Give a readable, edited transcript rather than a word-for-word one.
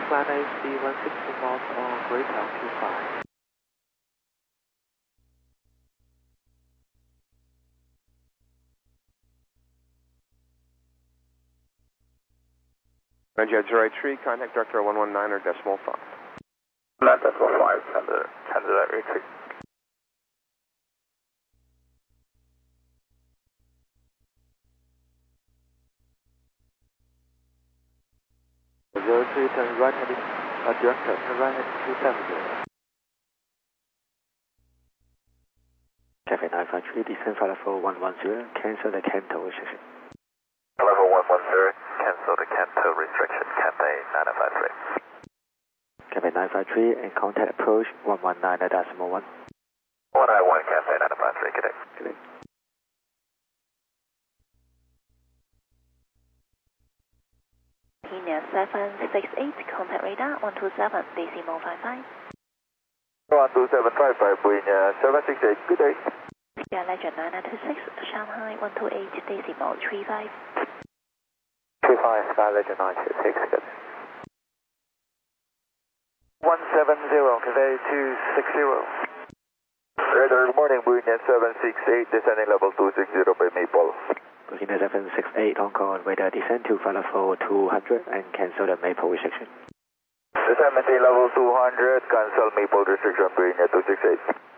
flight AC 160 miles on Great Altitude 5. Jet 083, contact director 119 or decimal 5. Left decimal 5, send the retreat. Turn right hand, director, turn right hand 270. Cafe 953, descend flight level 110, cancel the Kanto restriction. Level 110, cancel the Kanto restriction, Cafe 953. Cafe 953 and contact approach 119 at decimal 1. 191, Cafe 953, good day. Good day. Kenya 768, contact radar 127, decimal 55. 12755, Kenya 768, good day. Sierra Legend 9926, Shanghai 128, decimal 35. 25, Sky Legend 926, good. 170, Cafe 260. Radar, good morning, Kenya 768, descending level 260 by Maple. Kenya 768, Hong Kong, radar descend to flight level 200 and cancel the Maple restriction. Descend maintain level 200, cancel Maple restriction, Kenya 268.